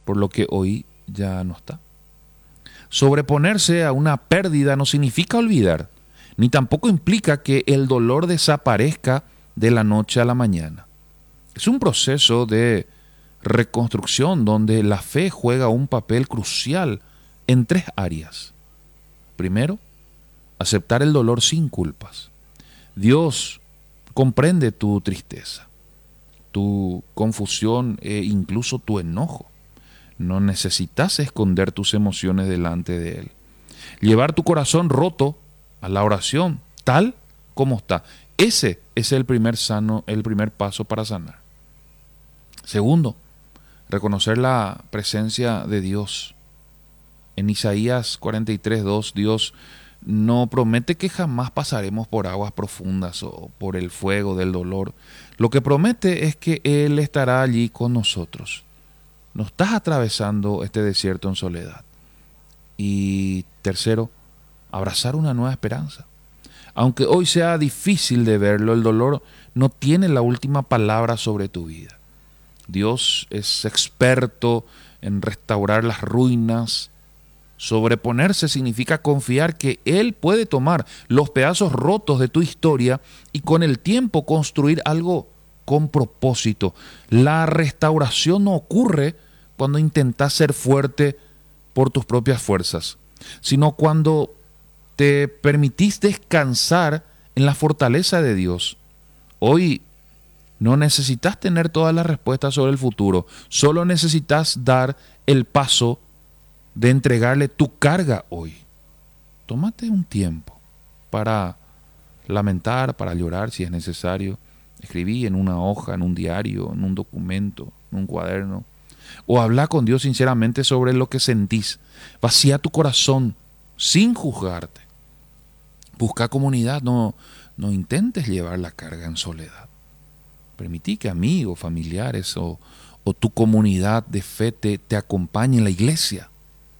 por lo que hoy ya no está. Sobreponerse a una pérdida no significa olvidar, ni tampoco implica que el dolor desaparezca de la noche a la mañana. Es un proceso de reconstrucción donde la fe juega un papel crucial en tres áreas. Primero, aceptar el dolor sin culpas. Dios comprende tu tristeza, tu confusión e incluso tu enojo. No necesitas esconder tus emociones delante de Él. Llevar tu corazón roto a la oración, tal como está. Ese es el primer paso para sanar. Segundo, reconocer la presencia de Dios. En Isaías 43:2, Dios no promete que jamás pasaremos por aguas profundas o por el fuego del dolor. Lo que promete es que Él estará allí con nosotros. No estás atravesando este desierto en soledad. Y tercero, abrazar una nueva esperanza. Aunque hoy sea difícil de verlo, el dolor no tiene la última palabra sobre tu vida. Dios es experto en restaurar las ruinas. Sobreponerse significa confiar que Él puede tomar los pedazos rotos de tu historia y con el tiempo construir algo con propósito. La restauración no ocurre cuando intentas ser fuerte por tus propias fuerzas, sino cuando te permitís descansar en la fortaleza de Dios. Hoy no necesitas tener todas las respuestas sobre el futuro, solo necesitas dar el paso de entregarle tu carga hoy. Tómate un tiempo para lamentar, para llorar si es necesario. Escribí en una hoja, en un diario, en un documento, en un cuaderno. O habla con Dios sinceramente sobre lo que sentís. Vacía tu corazón sin juzgarte. Busca comunidad, no intentes llevar la carga en soledad. Permití que amigos, familiares o tu comunidad de fe te acompañe en la iglesia.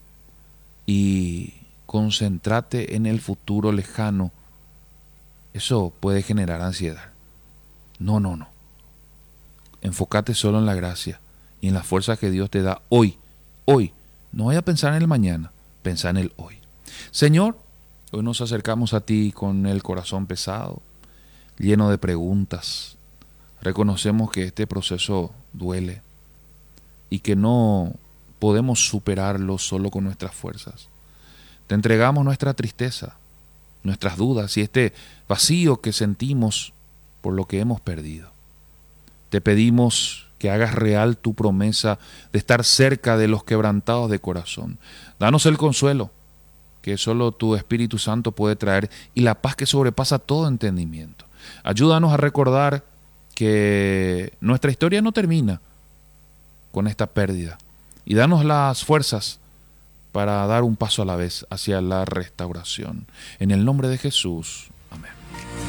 Y concéntrate en el futuro lejano. Eso puede generar ansiedad. No. Enfócate solo en la gracia y en las fuerzas que Dios te da hoy. Hoy. No vaya a pensar en el mañana, pensá en el hoy. Señor, hoy nos acercamos a ti con el corazón pesado, lleno de preguntas. Reconocemos que este proceso duele y que no podemos superarlo solo con nuestras fuerzas. Te entregamos nuestra tristeza, nuestras dudas y este vacío que sentimos por lo que hemos perdido. Te pedimos que hagas real tu promesa de estar cerca de los quebrantados de corazón. Danos el consuelo que solo tu Espíritu Santo puede traer y la paz que sobrepasa todo entendimiento. Ayúdanos a recordar que nuestra historia no termina con esta pérdida y danos las fuerzas para dar un paso a la vez hacia la restauración. En el nombre de Jesús. Amén.